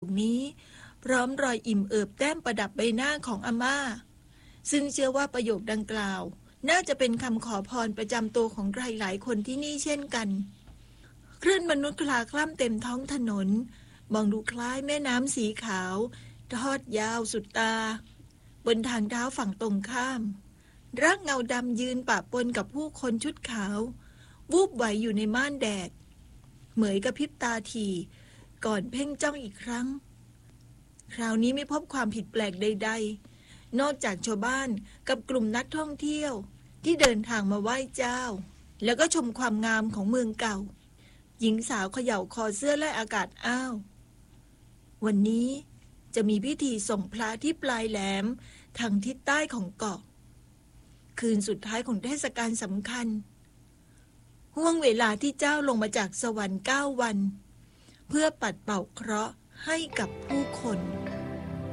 นี้พร้อมรอยอิ่มเอิบแต้มประดับใบหน้าของอาม่าซึ่งเชื่อว่าประโยคดังกล่าวน่าจะเป็นคำขอพรประจำตัวของใครหลายคนที่นี่เช่นกันคลื่นมนุษย์คลาคล่ำเต็มท้องถนนมองดูคล้ายแม่น้ำสีขาวทอดยาวสุดตาบนทางเท้าฝั่งตรงข้ามร่างเงาดำยืนปะปนกับผู้คนชุดขาววูบไหวอยู่ในม่านแดดเหมยกระพริบตาถี่ก่อนเพ่งจ้องอีกครั้งคราวนี้ไม่พบความผิดแปลกใดๆนอกจากชาวบ้านกับกลุ่มนักท่องเที่ยวที่เดินทางมาไหว้เจ้าแล้วก็ชมความงามของเมืองเก่าหญิงสาวเขย่าคอเสื้อและอากาศอ้าววันนี้จะมีพิธีส่งพระที่ปลายแหลมทางทิศใต้ของเกาะคืนสุดท้ายของเทศกาลสำคัญห่วงเวลาที่เจ้าลงมาจากสวรรค์9 วันเพื่อปัดเป่าเคราะห์ให้กับผู้คน